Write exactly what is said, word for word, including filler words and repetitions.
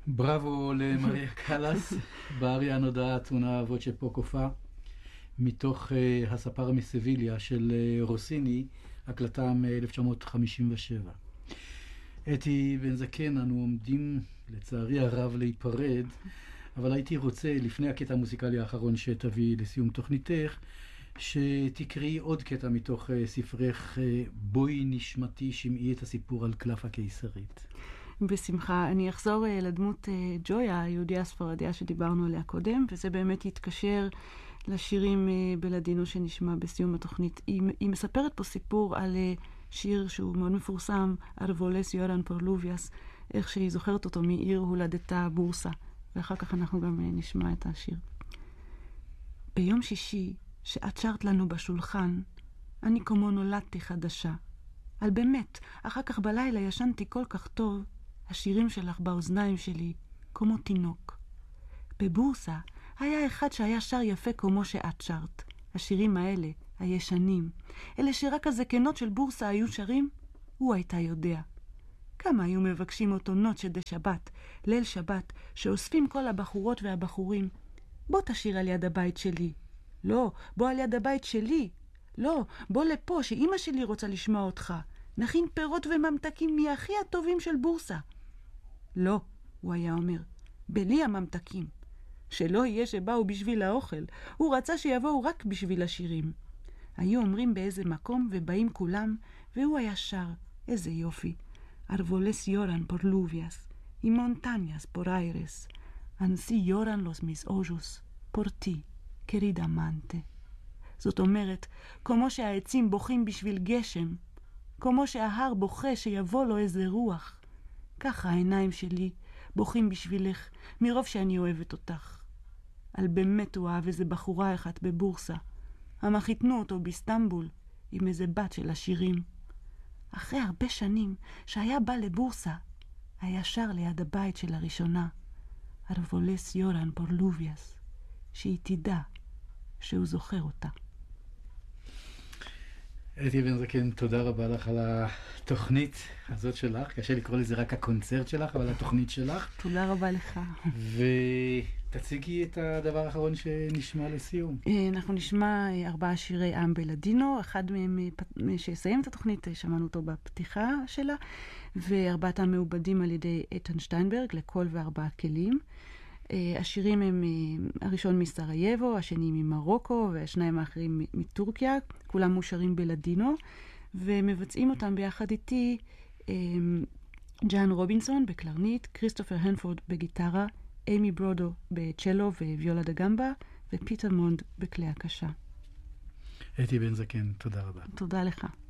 בראבו למריה קלאס, באריה הנודעת una voce poco fa, מתוך uh, הספר מסביליה של uh, רוסיני, הקלטה מ-אלף תשע מאות חמישים ושבע. אתי בן זקן, אנו עומדים לצערי הרב להיפרד, אבל הייתי רוצה, לפני הקטע המוסיקלי האחרון שתביא לסיום תוכניתך, שתקראי עוד קטע מתוך uh, ספרך uh, בואי נשמתי שמעי את הסיפור על קלף הקיסרית. בשמחה. אני אחזור uh, לדמות uh, ג'ויה, היהודיה הספרדיה שדיברנו עליה קודם, וזה באמת יתקשר לשירים uh, בלדינו שנשמע בסיום התוכנית. היא, היא מספרת פה סיפור על uh, שיר שהוא מאוד מפורסם, ארבולס יורן פורלוביאס, איך שהיא זוכרת אותו מעיר הולדתה בורסה, ואחר כך אנחנו גם uh, נשמע את השיר. ביום שישי, שאת שרת לנו בשולחן, אני כמו נולדתי חדשה. על באמת, אחר כך בלילה ישנתי כל כך טוב, השירים שלך באוזניים שלי, כמו תינוק. בבורסה היה אחד שהיה שר יפה כמו שאת שרת. השירים האלה, הישנים, אלה שרק הזקנות של בורסה היו שרים, הוא הייתה יודע. כמה היו מבקשים אותו נוצ'ה דה שבת, ליל שבת, שאוספים כל הבחורות והבחורים. בוא תשיר על יד הבית שלי. לא, בוא על יד הבית שלי. לא, בוא לפה שאמא שלי רוצה לשמוע אותך. נכין פירות וממתקים מהכי הטובים של בורסה. לא, הוא היה אומר, בלי הממתקים. שלא יהיה שבאו בשביל האוכל, הוא רצה שיבואו רק בשביל השירים. היו אומרים באיזה מקום ובאים כולם, והוא היה שר, איזה יופי. ארבולס יורן פורלוביאס, y montañas por aires, ansí lloran los mis ojos, por ti, querida amante. זאת אומרת, כמו שהעצים בוכים בשביל גשם, כמו שההר בוכה שיבוא לו איזה רוח, ככה העיניים שלי בוכים בשבילך, מרוב שאני אוהבת אותך. על באמת הוא אהב איזה בחורה אחת בבורסה, אמה חיתנו אותו בסטמבול עם איזה בת של השירים. אחרי הרבה שנים שהיה בא לבורסה, היה שר ליד הבית של הראשונה, ארבולס יורן פורלוביאס, שהיא תדע שהוא זוכר אותה. אתי בן זקן, תודה רבה לך על התוכנית הזאת שלך. קשה לקרוא לזה רק הקונצרט שלך, אבל התוכנית שלך. תודה רבה לך. ותציגי את הדבר האחרון שנשמע לסיום. אנחנו נשמע ארבעה שירי עם בלדינו, אחד מהם שיסיים את התוכנית, שמענו אותו בפתיחה שלה, וארבעתם מעובדים על ידי איתן שטיינברג, לכל וארבעה כלים. השירים הם הראשון מסרייבו, השני ממרוקו, והשניים האחרים מטורקיה, כולם מושרים בלדינו, ומבצעים אותם ביחד איתי ג'אן רובינסון בקלרנית, כריסטופר הנפורד בגיטרה, אימי ברודו בצ'לו וויולה דה גמבה, ופיטר מונד בכלי הקשה. אתי בן זקן, תודה רבה. תודה לך.